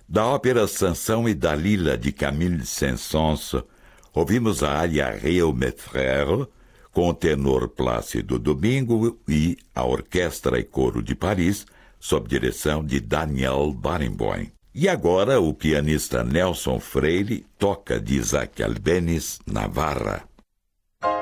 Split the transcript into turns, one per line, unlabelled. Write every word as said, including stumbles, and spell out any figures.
Da ópera Sansão e Dalila, de Camille Saint-Saëns, ouvimos a área Réau Mes Frères, com o tenor Plácido Domingo e a Orquestra e Coro de Paris, sob direção de Daniel Barenboim. E agora o pianista Nelson Freire toca de Isaac Albéniz, Navarra.